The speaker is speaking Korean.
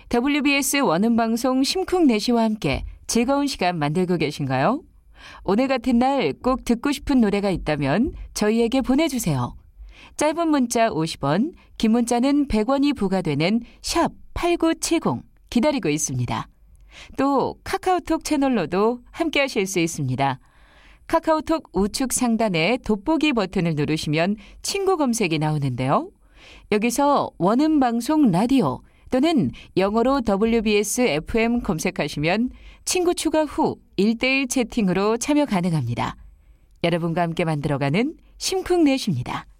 WBS 원음방송 심쿵내시와 함께 즐거운 시간 만들고 계신가요? 오늘 같은 날 꼭 듣고 싶은 노래가 있다면 저희에게 보내주세요. 짧은 문자 50원, 긴 문자는 100원이 부과되는 샵 8970 기다리고 있습니다. 또 카카오톡 채널로도 함께 하실 수 있습니다. 카카오톡 우측 상단에 돋보기 버튼을 누르시면 친구 검색이 나오는데요. 여기서 원음방송 라디오 또는 영어로 WBS FM 검색하시면 친구 추가 후 1:1 채팅으로 참여 가능합니다. 여러분과 함께 만들어가는 심쿵내십니다.